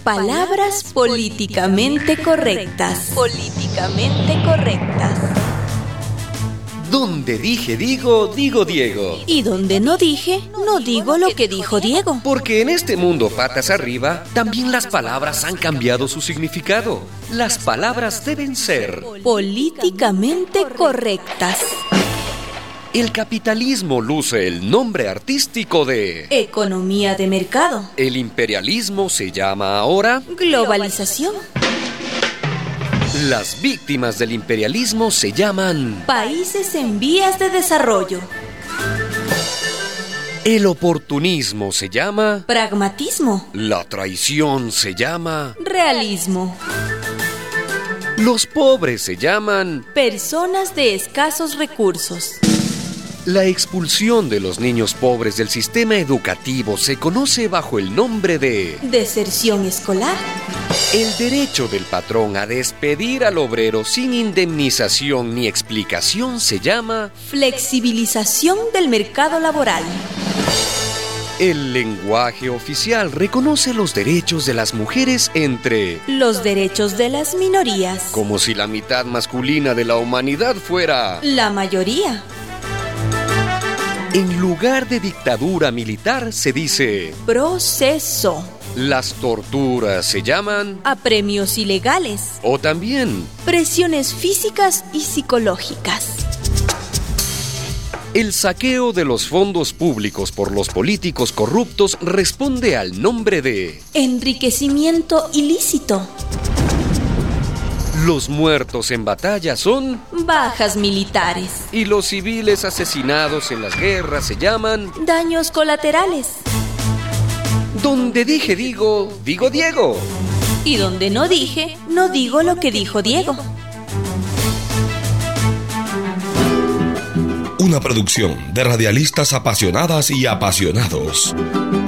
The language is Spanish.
Palabras políticamente correctas. Políticamente correctas. Donde dije digo, digo Diego. Y donde no dije, no digo lo que dijo Diego. Porque en este mundo patas arriba, también las palabras han cambiado su significado. Las palabras deben ser políticamente correctas. El capitalismo luce el nombre artístico de economía de mercado. El imperialismo se llama ahora globalización. Las víctimas del imperialismo se llaman países en vías de desarrollo. El oportunismo se llama pragmatismo. La traición se llama realismo. Los pobres se llaman personas de escasos recursos. La expulsión de los niños pobres del sistema educativo se conoce bajo el nombre de deserción escolar. El derecho del patrón a despedir al obrero sin indemnización ni explicación se llama flexibilización del mercado laboral. El lenguaje oficial reconoce los derechos de las mujeres entre los derechos de las minorías. Como si la mitad masculina de la humanidad fuera la mayoría. En lugar de dictadura militar se dice proceso. Las torturas se llaman apremios ilegales. O también presiones físicas y psicológicas. El saqueo de los fondos públicos por los políticos corruptos responde al nombre de enriquecimiento ilícito. Los muertos en batalla son bajas militares. Y los civiles asesinados en las guerras se llaman daños colaterales. Donde dije digo, digo Diego. Y donde no dije, no digo lo que dijo Diego. Una producción de radialistas apasionadas y apasionados.